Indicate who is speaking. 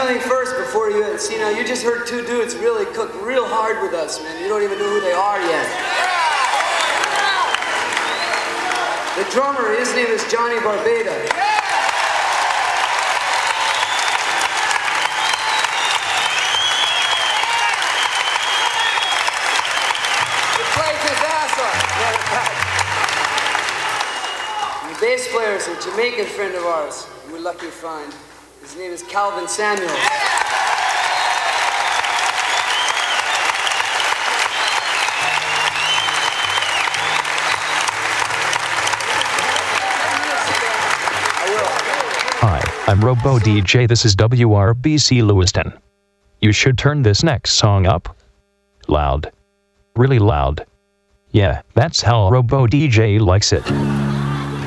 Speaker 1: something first before you see. Now you just heard two dudes really cook real hard with us, man. You don't even know who they are yet. The drummer, his name is Johnny Barbada. He plays his ass off. And the bass player is a Jamaican friend of ours. We're lucky to find. His name is Calvin Samuels.
Speaker 2: Hi, I'm Robo DJ. This is WRBC Lewiston. You should turn this next song up. Loud. Really loud. Yeah, that's how Robo DJ likes it.